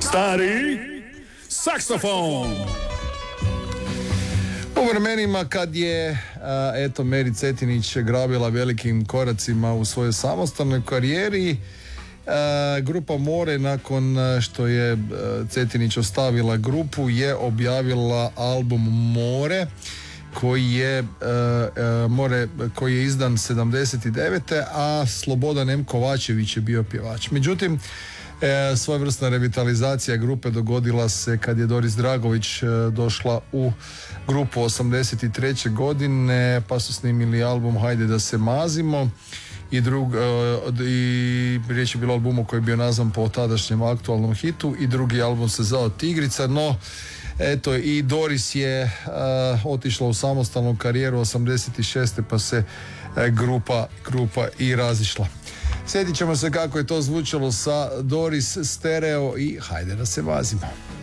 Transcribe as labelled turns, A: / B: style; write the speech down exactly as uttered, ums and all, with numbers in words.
A: Stari saksofon.
B: U vremenima kad je a, eto Meri Cetinić grabila velikim koracima u svojoj samostalnoj karijeri, a, grupa More, nakon što je a, Cetinić ostavila grupu, je objavila album More koji je uh, More koji je izdan sedamdeset devete a Slobodan M. Kovačević je bio pjevač. Međutim, E, svojevrsna revitalizacija grupe dogodila se kad je Doris Dragović e, došla u grupu osamdeset treće godine, pa su snimili album Hajde da se mazimo i, drug, e, i riječ je bilo albumu koji je bio nazvan po tadašnjem aktualnom hitu, i drugi album se zvao Tigrica. No eto, i Doris je e, otišla u samostalnu karijeru osamdeset šeste pa se e, grupa, grupa i razišla. Sjetit ćemo se kako je to zvučalo sa Doris, Stereo i Hajde da se mazimo.